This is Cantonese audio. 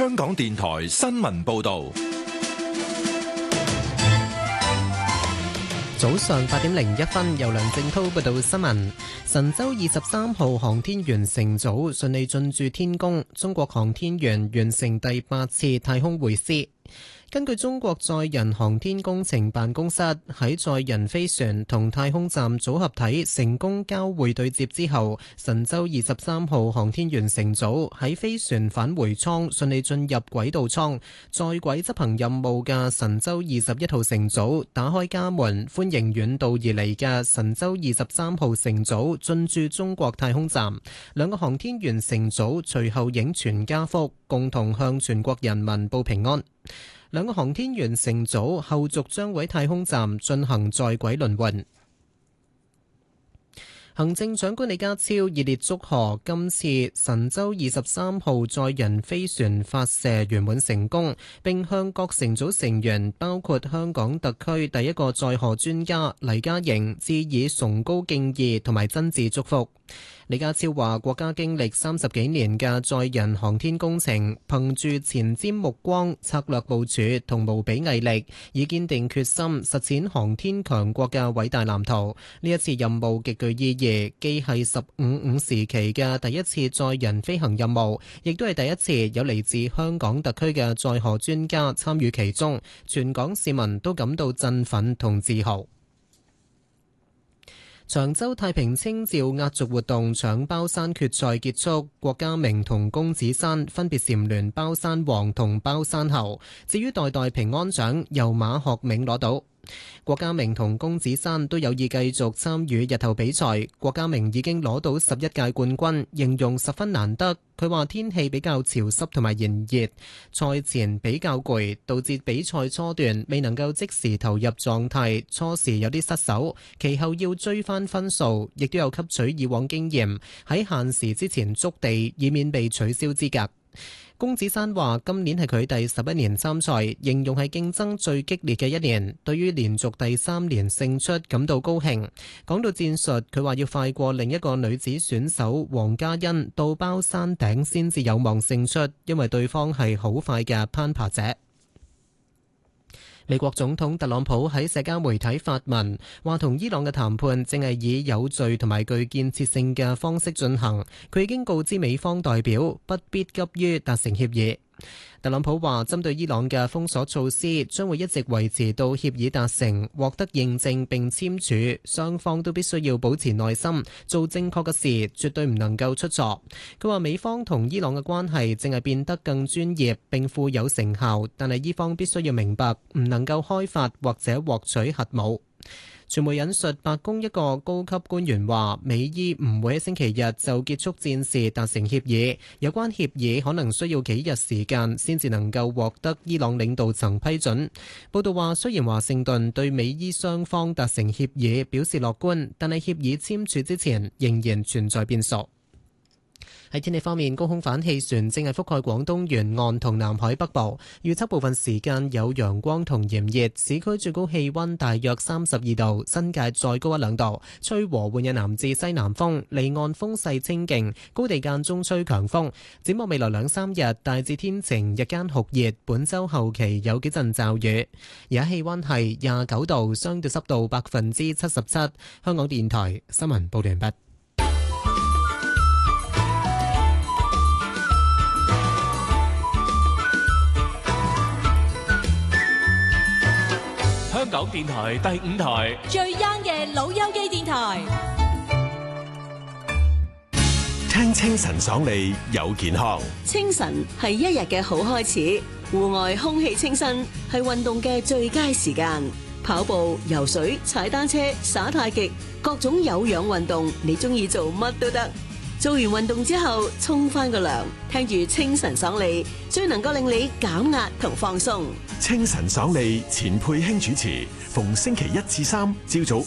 香港電台新聞報道。 早上8:01，由梁正濤報道新聞。神舟23號航天員乘組順利進駐天宮，中國航天員完成第8次太空會師。根據中國載人航天工程辦公室喺載人飛船同太空站組合體成功交會對接之後，神舟23號航天員乘組喺飛船返回艙順利進入軌道艙，在軌執行任務嘅神舟21號乘組打開家門，歡迎遠道而嚟嘅神舟23號乘組進駐中國太空站。兩個航天員乘組隨後影全家福，共同向全國人民報平安。兩個航天員乘組後續將喺太空站進行在軌輪換。行政長官李家超熱烈祝賀今次神舟23號載人飛船發射圓滿成功，並向各乘組成員，包括香港特區第一個載荷專家黎嘉瑩致以崇高敬意同埋真摯祝福。李家超話：國家經歷30幾年嘅載人航天工程，憑住前瞻目光、策略部署同無比毅力，以堅定決心實踐航天強國嘅偉大藍圖。呢一次任務極具意義，既係15/5時期嘅第一次載人飛行任務，亦都係第一次有嚟自香港特區嘅載荷專家參與其中，全港市民都感到振奮同自豪。長洲太平清醮壓軸活動搶包山決賽結束，郭家明同公子山分別蟬聯包山王同包山后。至於代代平安獎由馬學銘攞到。郭家明同公子山都有意繼續參與日頭比賽。郭家明已經攞到11屆冠軍，形容十分難得。佢話天氣比較潮濕同埋炎熱，賽前比較攰，導致比賽初段未能夠即時投入狀態，初時有啲失手，其後要追翻分數，亦都有吸取以往經驗，喺限時之前築地，以免被取消資格。公子山話今年係佢第11年參賽，形容係競爭最激烈嘅一年，對於連續第3年勝出感到高興。講到戰術，佢話要快過另一個女子選手黃嘉欣到包山頂先至有望勝出，因為對方係好快嘅攀爬者。美國總統特朗普喺社交媒體發文，話同伊朗嘅談判正係以有序同埋具建設性嘅方式進行。佢已經告知美方代表，不必急於達成協議。特朗普話，針對伊朗嘅封鎖措施將會一直維持到協議達成、獲得認證並簽署，雙方都必須要保持耐心，做正確嘅事，絕對唔能夠出錯。佢話美方同伊朗嘅關係正係變得更專業並富有成效，但係伊方必須要明白，唔能夠開發或者獲取核武。傳媒引述白宮一個高級官員話，美伊唔會喺星期日就結束戰事達成協議，有關協議可能需要幾日時間先至能夠獲得伊朗領導層批准。報道話，雖然華盛頓對美伊雙方達成協議表示樂觀，但係協議簽署之前仍然存在變數。喺天氣方面，高空反氣旋正係覆蓋廣東沿岸同南海北部，預測部分時間有陽光同炎熱，市區最高氣溫大約32度，新界再高1-2度，吹和緩嘅南至西南風，離岸風勢清勁，高地間中吹強風。展望未來2-3日，大致天晴，日間酷熱，本週後期有幾陣驟雨。而家氣溫係29度，相對濕度77%。香港電台新聞報道完畢。 香港電台第5台最 young 嘅老友記電台， 聽清晨爽利有健康。 清晨係一日嘅好開始，戶外空氣清新係運動嘅最佳時間。跑步、游水、踩單車、耍太極，各種有氧運動，你中意做乜都得。做完運動之後，沖翻個涼，聽住清晨爽利，最能夠令你減壓同放鬆。 清晨爽利，錢佩卿主持，逢星期1至3朝早